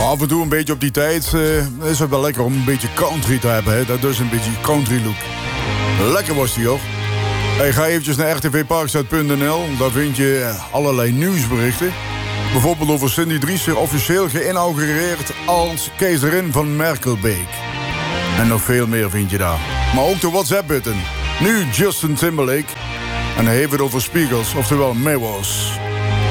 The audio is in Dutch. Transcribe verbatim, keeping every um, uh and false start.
af en toe een beetje op die tijd uh, is het wel lekker om een beetje country te hebben. Hè? Dat is een beetje country look. Lekker was die, hoor. Hey, ga eventjes naar r t v parkstad punt n l. Daar vind je allerlei nieuwsberichten. Bijvoorbeeld over Cindy Driessen, officieel geïnaugureerd als keizerin van Merkelbeek. En nog veel meer vind je daar. Maar ook de WhatsApp-button. Nu Justin Timberlake. En hij heeft het over Spiegels, oftewel Mirrors.